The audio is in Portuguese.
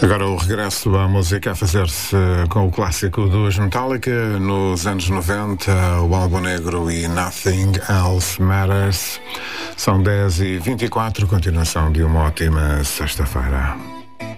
Agora o regresso à música a fazer-se com o clássico dos Metallica, nos anos 90, o Álbum Negro e Nothing Else Matters. São 10h24, continuação de uma ótima sexta-feira.